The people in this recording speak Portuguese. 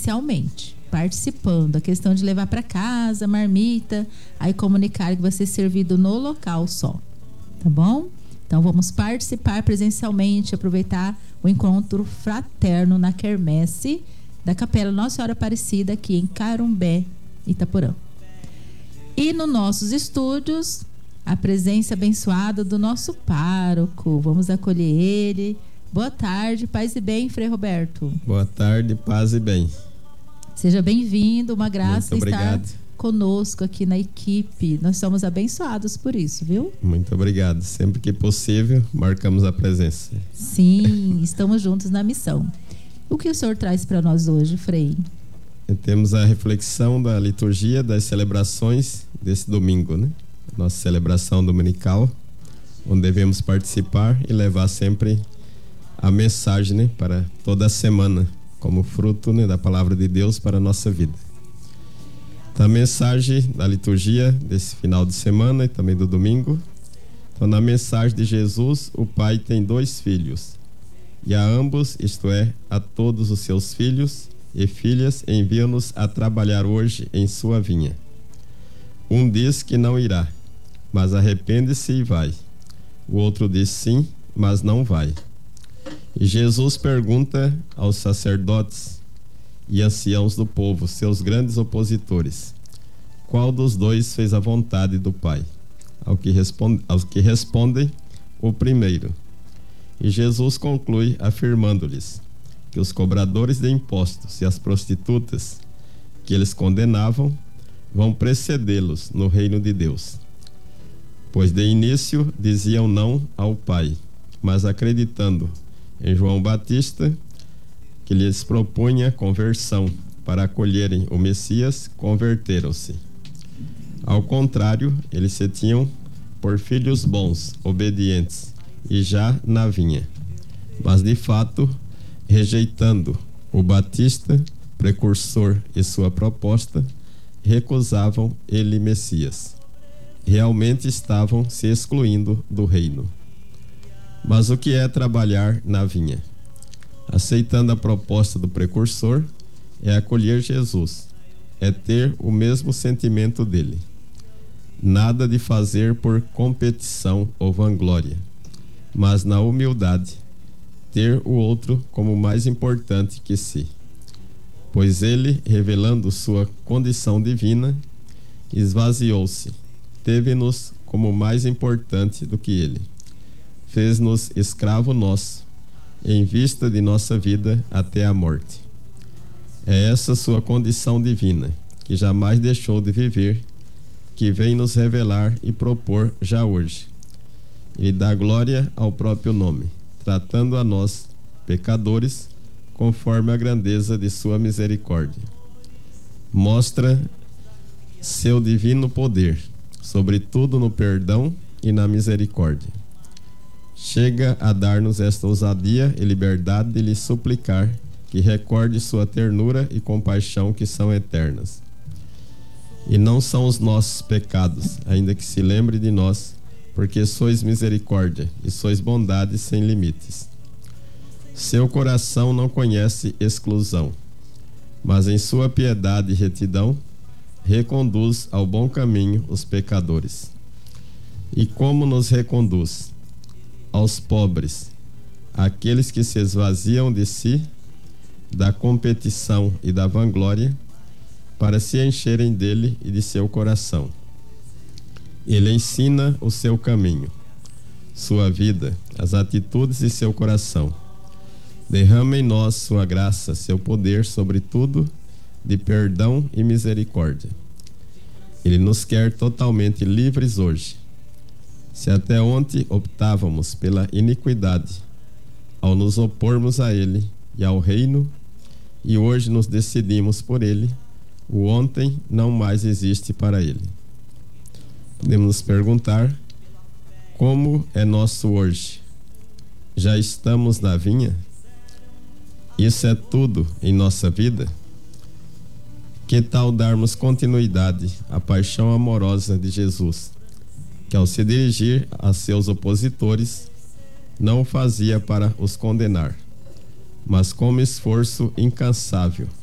presencialmente, participando. A questão de levar para casa, marmita, aí comunicar que vai ser servido no local só, tá bom? Então vamos participar presencialmente, aproveitar o encontro fraterno na quermesse da Capela Nossa Senhora Aparecida aqui em Carumbé, Itaporã. E nos nossos estúdios, a presença abençoada do nosso pároco. Vamos acolher ele. Boa tarde, paz e bem, Frei Roberto. Boa tarde, paz e bem. Seja bem-vindo, uma graça estar obrigado. Conosco aqui na equipe. Nós somos abençoados por isso, viu? Muito obrigado. Sempre que possível, marcamos a presença. Sim, estamos juntos na missão. O que o senhor traz para nós hoje, Frei? Temos a reflexão da liturgia das celebrações desse domingo, né? Nossa celebração dominical, onde devemos participar e levar sempre a mensagem, né, para toda a semana, como fruto, né, da palavra de Deus para a nossa vida. Então, a mensagem da liturgia desse final de semana e também do domingo. Então, na mensagem de Jesus, o Pai tem 2 filhos, e a ambos, isto é, a todos os seus filhos e filhas, envia-nos a trabalhar hoje em sua vinha. Um diz que não irá, mas arrepende-se e vai. O outro diz sim, mas não vai. E Jesus pergunta aos sacerdotes e anciãos do povo, seus grandes opositores, qual dos 2 fez a vontade do Pai? Aos que respondem, o primeiro. E Jesus conclui afirmando-lhes que os cobradores de impostos e as prostitutas que eles condenavam vão precedê-los no reino de Deus. Pois de início diziam não ao Pai, mas acreditando em João Batista, que lhes propunha conversão para acolherem o Messias, converteram-se. Ao contrário, eles se tinham por filhos bons, obedientes, e já na vinha. Mas de fato, rejeitando o Batista, precursor e sua proposta, recusavam ele Messias. Realmente estavam se excluindo do reino. Mas o que é trabalhar na vinha? Aceitando a proposta do precursor, é acolher Jesus, é ter o mesmo sentimento dele. Nada de fazer por competição ou vanglória, mas na humildade, ter o outro como mais importante que si. Pois ele, revelando sua condição divina, esvaziou-se, teve-nos como mais importante do que ele. Fez-nos escravo nosso, em vista de nossa vida até a morte. É essa sua condição divina, que jamais deixou de viver, que vem nos revelar e propor já hoje. E dá glória ao próprio nome, tratando a nós, pecadores, conforme a grandeza de sua misericórdia. Mostra seu divino poder, sobretudo no perdão e na misericórdia. Chega a dar-nos esta ousadia e liberdade de lhe suplicar que recorde sua ternura e compaixão, que são eternas. E não são os nossos pecados, ainda que se lembre de nós, porque sois misericórdia e sois bondade sem limites. Seu coração não conhece exclusão, mas em sua piedade e retidão reconduz ao bom caminho os pecadores. E como nos reconduz? Aos pobres, aqueles que se esvaziam de si, da competição e da vanglória, para se encherem dele e de seu coração. Ele ensina o seu caminho, sua vida, as atitudes de seu coração. Derrama em nós sua graça, seu poder, sobretudo, de perdão e misericórdia. Ele nos quer totalmente livres hoje. Se até ontem optávamos pela iniquidade, ao nos opormos a ele e ao reino, e hoje nos decidimos por ele, o ontem não mais existe para ele. Podemos nos perguntar: como é nosso hoje? Já estamos na vinha? Isso é tudo em nossa vida? Que tal darmos continuidade à paixão amorosa de Jesus, que ao se dirigir a seus opositores, não o fazia para os condenar, mas como esforço incansável